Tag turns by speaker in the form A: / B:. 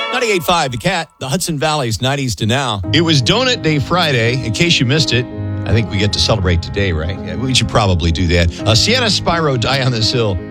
A: 98.5, The Cat, the Hudson Valley's 90s to now.
B: It was Donut Day Friday. In case you missed it, I think we get to celebrate today, right? Yeah, we should probably do that. Sienna Spyro, Die on This Hill.